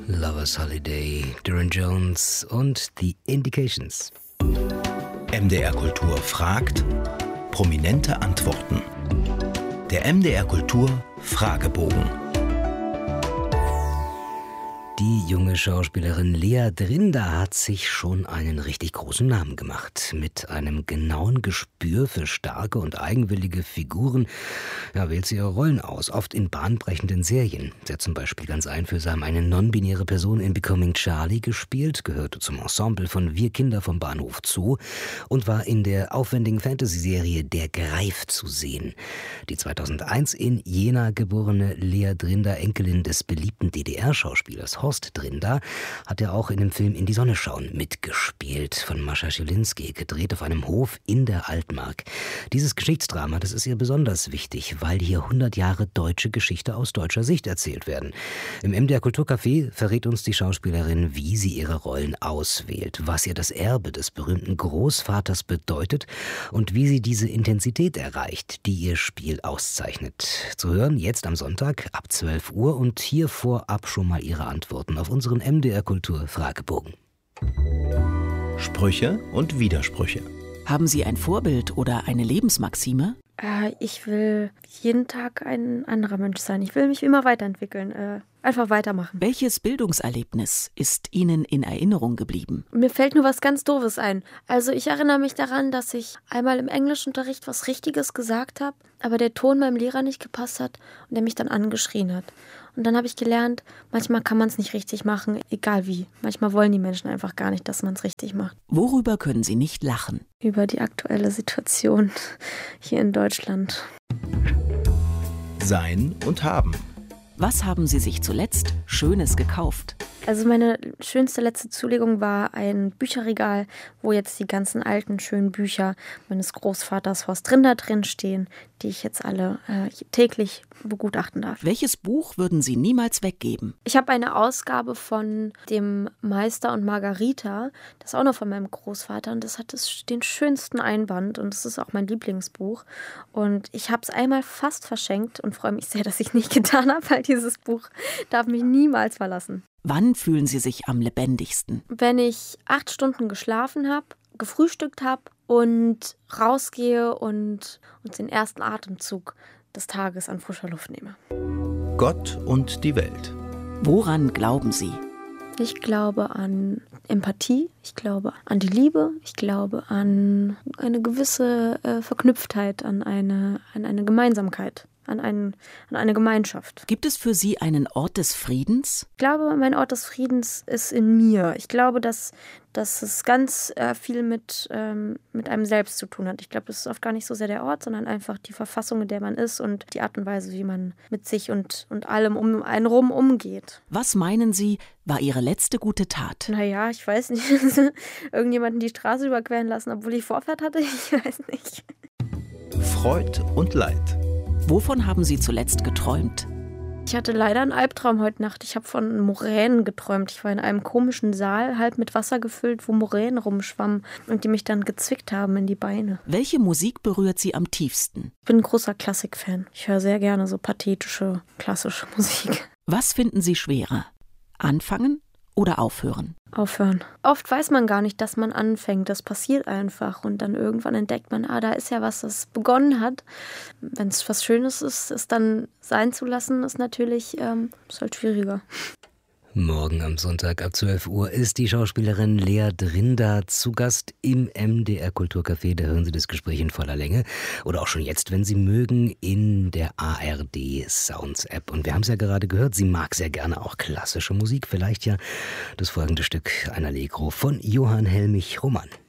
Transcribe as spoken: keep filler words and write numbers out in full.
Lover's Holiday, Durand Jones und The Indications. M D R Kultur fragt, prominente Antworten. Der M D R Kultur Fragebogen. Die junge Schauspielerin Lea Drinda hat sich schon einen richtig großen Namen gemacht. Mit einem genauen Gespür für starke und eigenwillige Figuren ja, wählt sie ihre Rollen aus, oft in bahnbrechenden Serien. Sie hat zum Beispiel ganz einfühlsam eine non-binäre Person in Becoming Charlie gespielt, gehörte zum Ensemble von Wir Kinder vom Bahnhof Zoo und war in der aufwendigen Fantasy-Serie Der Greif zu sehen. Die zweitausendeins in Jena geborene Lea Drinda, Enkelin des beliebten D D R-Schauspielers Horst Drinda, hat ja auch in dem Film In die Sonne schauen mitgespielt, von Mascha Schilinski, gedreht auf einem Hof in der Altmark. Dieses Geschichtsdrama, das ist ihr besonders wichtig, weil hier hundert Jahre deutsche Geschichte aus deutscher Sicht erzählt werden. Im M D R Kulturcafé verrät uns die Schauspielerin, wie sie ihre Rollen auswählt, was ihr das Erbe des berühmten Großvaters bedeutet und wie sie diese Intensität erreicht, die ihr Spiel auszeichnet. Zu hören jetzt am Sonntag ab zwölf Uhr und hier vorab schon mal ihre Antworten auf unseren M D R Kultur Fragebogen. Sprüche und Widersprüche. Haben Sie ein Vorbild oder eine Lebensmaxime? Äh, ich will jeden Tag ein anderer Mensch sein. Ich will mich immer weiterentwickeln. Äh, einfach weitermachen. Welches Bildungserlebnis ist Ihnen in Erinnerung geblieben? Mir fällt nur was ganz Doofes ein. Also ich erinnere mich daran, dass ich einmal im Englischunterricht was Richtiges gesagt habe, aber der Ton meinem Lehrer nicht gepasst hat und der mich dann angeschrien hat. Und dann habe ich gelernt, manchmal kann man es nicht richtig machen, egal wie. Manchmal wollen die Menschen einfach gar nicht, dass man es richtig macht. Worüber können Sie nicht lachen? Über die aktuelle Situation hier in Deutschland. Sein und haben. Was haben Sie sich zuletzt Schönes gekauft? Also meine schönste letzte Zulegung war ein Bücherregal, wo jetzt die ganzen alten, schönen Bücher meines Großvaters Horst Drinda drin stehen, die ich jetzt alle äh, täglich begutachten darf. Welches Buch würden Sie niemals weggeben? Ich habe eine Ausgabe von dem Meister und Margarita, das ist auch noch von meinem Großvater und das hat das, den schönsten Einband und das ist auch mein Lieblingsbuch. Und ich habe es einmal fast verschenkt und freue mich sehr, dass ich nicht getan habe, weil dieses Buch darf mich niemals verlassen. Wann fühlen Sie sich am lebendigsten? Wenn ich acht Stunden geschlafen habe, gefrühstückt habe und rausgehe und, und den ersten Atemzug des Tages an frischer Luft nehme. Gott und die Welt. Woran glauben Sie? Ich glaube an Empathie, ich glaube an die Liebe, ich glaube an eine gewisse äh, Verknüpftheit, an eine, an eine Gemeinsamkeit. An, einen, an eine Gemeinschaft. Gibt es für Sie einen Ort des Friedens? Ich glaube, mein Ort des Friedens ist in mir. Ich glaube, dass, dass es ganz äh, viel mit, ähm, mit einem selbst zu tun hat. Ich glaube, das ist oft gar nicht so sehr der Ort, sondern einfach die Verfassung, in der man ist und die Art und Weise, wie man mit sich und, und allem um einen rum umgeht. Was meinen Sie, war Ihre letzte gute Tat? Naja, ich weiß nicht. Irgendjemanden die Straße überqueren lassen, obwohl ich Vorfahrt hatte? Ich weiß nicht. Freud und Leid. Wovon haben Sie zuletzt geträumt? Ich hatte leider einen Albtraum heute Nacht. Ich habe von Moränen geträumt. Ich war in einem komischen Saal, halb mit Wasser gefüllt, wo Moränen rumschwammen und die mich dann gezwickt haben in die Beine. Welche Musik berührt Sie am tiefsten? Ich bin ein großer Klassikfan. Ich höre sehr gerne so pathetische, klassische Musik. Was finden Sie schwerer? Anfangen oder aufhören? Aufhören. Oft weiß man gar nicht, dass man anfängt. Das passiert einfach. Und dann irgendwann entdeckt man, ah, da ist ja was, das begonnen hat. Wenn es was Schönes ist, es dann sein zu lassen, ist natürlich ähm, ist halt schwieriger. Morgen am Sonntag ab zwölf Uhr ist die Schauspielerin Lea Drinda zu Gast im M D R Kulturcafé. Da hören Sie das Gespräch in voller Länge. Oder auch schon jetzt, wenn Sie mögen, in der A R D Sounds App. Und wir haben es ja gerade gehört, sie mag sehr gerne auch klassische Musik. Vielleicht ja das folgende Stück, ein Allegro von Johann Helmich Roman.